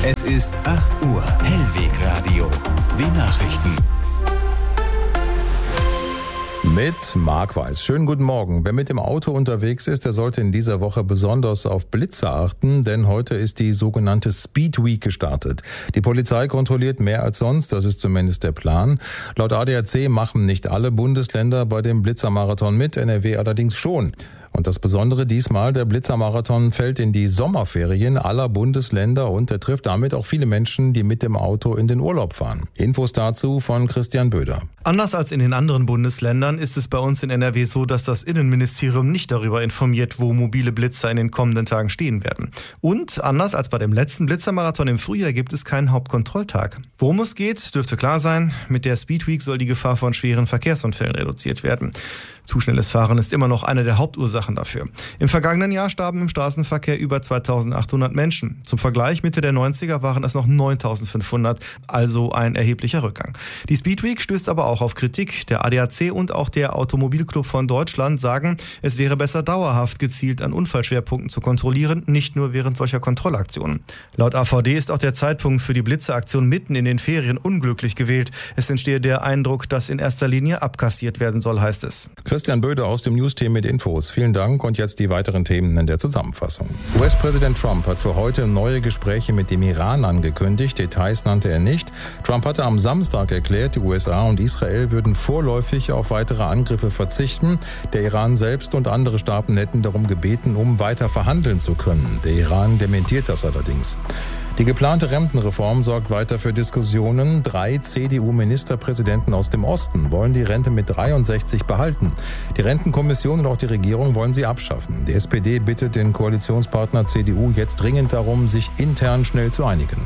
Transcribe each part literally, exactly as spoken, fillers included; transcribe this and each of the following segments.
Es ist acht Uhr. Hellwegradio. Die Nachrichten. Mit Marc Weiß. Schönen guten Morgen. Wer mit dem Auto unterwegs ist, der sollte in dieser Woche besonders auf Blitzer achten, denn heute ist die sogenannte Speed Week gestartet. Die Polizei kontrolliert mehr als sonst, das ist zumindest der Plan. Laut A D A C machen nicht alle Bundesländer bei dem Blitzermarathon mit, N R W allerdings schon. Und das Besondere diesmal, der Blitzermarathon fällt in die Sommerferien aller Bundesländer und er trifft damit auch viele Menschen, die mit dem Auto in den Urlaub fahren. Infos dazu von Christian Böder. Anders als in den anderen Bundesländern ist es bei uns in N R W so, dass das Innenministerium nicht darüber informiert, wo mobile Blitzer in den kommenden Tagen stehen werden. Und anders als bei dem letzten Blitzermarathon im Frühjahr gibt es keinen Hauptkontrolltag. Worum es geht, dürfte klar sein. Mit der Speed Week soll die Gefahr von schweren Verkehrsunfällen reduziert werden. Zu schnelles Fahren ist immer noch eine der Hauptursachen dafür. Im vergangenen Jahr starben im Straßenverkehr über zweitausendachthundert Menschen. Zum Vergleich, Mitte der neunziger waren es noch neuntausendfünfhundert, also ein erheblicher Rückgang. Die Speed Week stößt aber auch auf Kritik. Der A D A C und auch der Automobilclub von Deutschland sagen, es wäre besser dauerhaft gezielt an Unfallschwerpunkten zu kontrollieren, nicht nur während solcher Kontrollaktionen. Laut A V D ist auch der Zeitpunkt für die Blitzeraktion mitten in den Ferien unglücklich gewählt. Es entstehe der Eindruck, dass in erster Linie abkassiert werden soll, heißt es. Christian Böder aus dem News-Team mit Infos. Vielen Dank und jetzt die weiteren Themen in der Zusammenfassung. U S-Präsident Trump hat für heute neue Gespräche mit dem Iran angekündigt. Details nannte er nicht. Trump hatte am Samstag erklärt, die U S A und Israel würden vorläufig auf weitere Angriffe verzichten. Der Iran selbst und andere Staaten hätten darum gebeten, um weiter verhandeln zu können. Der Iran dementiert das allerdings. Die geplante Rentenreform sorgt weiter für Diskussionen. Drei C D U-Ministerpräsidenten aus dem Osten wollen die Rente mit dreiundsechzig behalten. Die Rentenkommission und auch die Regierung wollen sie abschaffen. Die S P D bittet den Koalitionspartner C D U jetzt dringend darum, sich intern schnell zu einigen.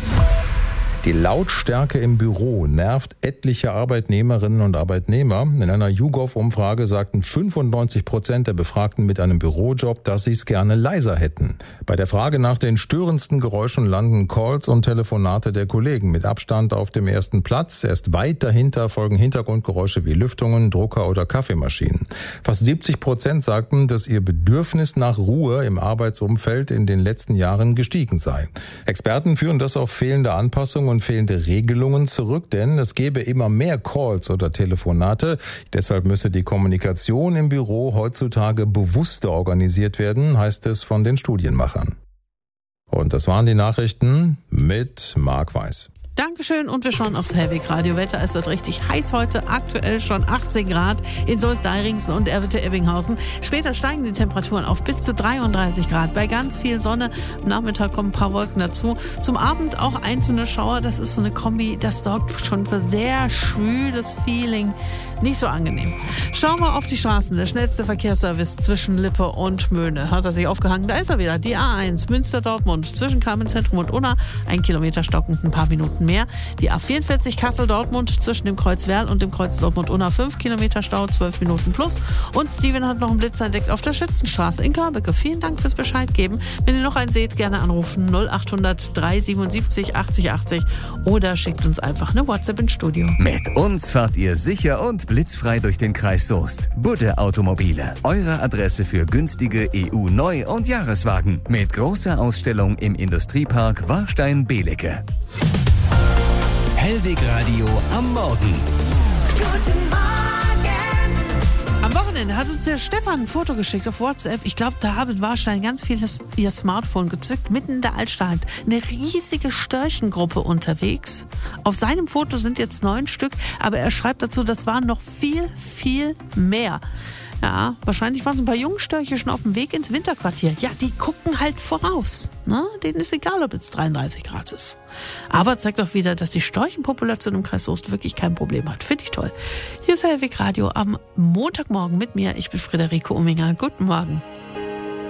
Die Lautstärke im Büro nervt etliche Arbeitnehmerinnen und Arbeitnehmer. In einer YouGov-Umfrage sagten fünfundneunzig Prozent der Befragten mit einem Bürojob, dass sie es gerne leiser hätten. Bei der Frage nach den störendsten Geräuschen landen Calls und Telefonate der Kollegen mit Abstand auf dem ersten Platz. Erst weit dahinter folgen Hintergrundgeräusche wie Lüftungen, Drucker oder Kaffeemaschinen. Fast siebzig Prozent sagten, dass ihr Bedürfnis nach Ruhe im Arbeitsumfeld in den letzten Jahren gestiegen sei. Experten führen das auf fehlende Anpassungen und fehlende Regelungen zurück, denn es gäbe immer mehr Calls oder Telefonate. Deshalb müsse die Kommunikation im Büro heutzutage bewusster organisiert werden, heißt es von den Studienmachern. Und das waren die Nachrichten mit Marc Weiß. Dankeschön und wir schauen aufs Hellwegradio-Wetter. Es wird richtig heiß heute, aktuell schon achtzehn Grad in Soest-Deiringsen und Erwitte-Ebbinghausen. Später steigen die Temperaturen auf bis zu dreiunddreißig Grad. Bei ganz viel Sonne, am Nachmittag kommen ein paar Wolken dazu. Zum Abend auch einzelne Schauer, das ist so eine Kombi, das sorgt schon für sehr schwüles Feeling. Nicht so angenehm. Schauen wir auf die Straßen. Der schnellste Verkehrsservice zwischen Lippe und Möhne. Hat er sich aufgehangen? Da ist er wieder. Die A eins Münster-Dortmund zwischen Kamenz-Zentrum und Unna. Ein Kilometer stockend, ein paar Minuten mehr. Die A vierundvierzig Kassel-Dortmund zwischen dem Kreuz Werl und dem Kreuz Dortmund-Unna. fünf Kilometer Stau, zwölf Minuten plus. Und Steven hat noch einen Blitz entdeckt auf der Schützenstraße in Körbecke. Vielen Dank fürs Bescheid geben. Wenn ihr noch einen seht, gerne anrufen null acht hundert dreihundertsiebenundsiebzig achtzig achtzig oder schickt uns einfach eine WhatsApp ins Studio. Mit uns fahrt ihr sicher und blitzfrei durch den Kreis Soest. Budde Automobile. Eure Adresse für günstige E U-Neu- und Jahreswagen. Mit großer Ausstellung im Industriepark Warstein-Belecke. Hellwegradio am Morgen. Guten Morgen. Am Wochenende hat uns der Stefan ein Foto geschickt auf WhatsApp. Ich glaube, da haben Warstein ganz viele ihr Smartphone gezückt, mitten in der Altstadt. Eine riesige Störchengruppe unterwegs. Auf seinem Foto sind jetzt neun Stück, aber er schreibt dazu, das waren noch viel, viel mehr. Ja, wahrscheinlich waren es ein paar Jungstörche schon auf dem Weg ins Winterquartier. Ja, die gucken halt voraus. Ne? Denen ist egal, ob jetzt dreiunddreißig Grad ist. Aber zeigt auch wieder, dass die Storchenpopulation im Kreis Soest wirklich kein Problem hat. Finde ich toll. Hier ist Hellwegradio am Montagmorgen mit mir. Ich bin Friederike Umminger. Guten Morgen.